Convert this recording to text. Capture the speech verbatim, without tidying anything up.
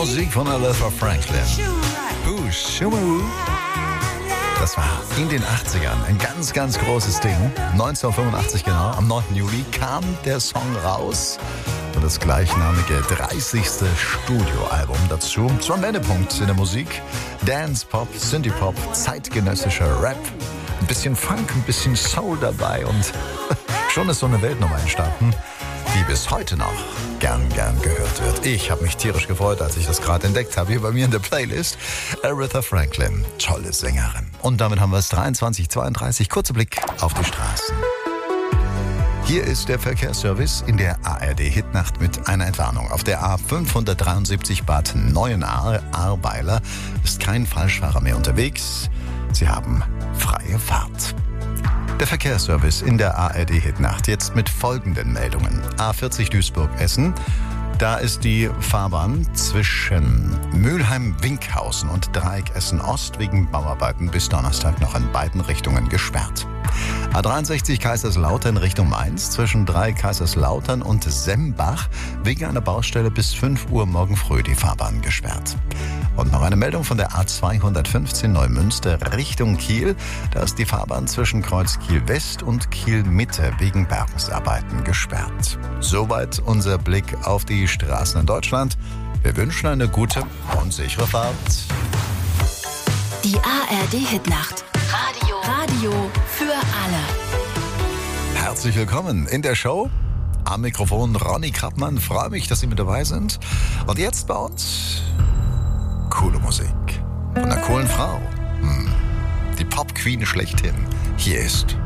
Musik von Aretha Franklin. Uh, Shumaroo. Das war in den achtzigern ein ganz, ganz großes Ding. neunzehnhundertfünfundachtzig genau, am neunten Juli kam der Song raus. Und das gleichnamige dreißigste Studioalbum dazu. Es war ein Wendepunkt in der Musik. Dance, Pop, Synthie-Pop, zeitgenössischer Rap. Ein bisschen Funk, ein bisschen Soul dabei. Und schon ist so eine Weltnummer entstanden, die bis heute noch gern, gern gehört wird. Ich habe mich tierisch gefreut, als ich das gerade entdeckt habe, hier bei mir in der Playlist. Aretha Franklin, tolle Sängerin. Und damit haben wir es dreiundzwanzig Uhr zweiunddreißig. Kurzer Blick auf die Straßen. Hier ist der Verkehrsservice in der A R D-Hitnacht mit einer Entwarnung. Auf der A fünfhundertdreiundsiebzig Bad Neuenahr-Ahrweiler ist kein Falschfahrer mehr unterwegs. Sie haben freie Fahrt. Der Verkehrsservice in der A R D-Hitnacht jetzt mit folgenden Meldungen. A vierzig Duisburg-Essen. Da ist die Fahrbahn zwischen Mülheim-Winkhausen und Dreieck Essen-Ost wegen Bauarbeiten bis Donnerstag noch in beiden Richtungen gesperrt. A dreiundsechzig Kaiserslautern Richtung Mainz zwischen Dreieck Kaiserslautern und Sembach wegen einer Baustelle bis fünf Uhr morgen früh die Fahrbahn gesperrt. Und noch eine Meldung von der A zweihundertfünfzehn Neumünster Richtung Kiel. Da ist die Fahrbahn zwischen Kreuz Kiel West und Kiel Mitte wegen Bergungsarbeiten gesperrt. Soweit unser Blick auf die Straßen in Deutschland. Wir wünschen eine gute und sichere Fahrt. Die A R D-Hitnacht. Radio. Radio für alle. Herzlich willkommen in der Show. Am Mikrofon Ronny Krappmann. Freue mich, dass Sie mit dabei sind. Und jetzt bei uns coole Musik von einer coolen Frau. Hm. Die Pop-Queen schlechthin. Hier ist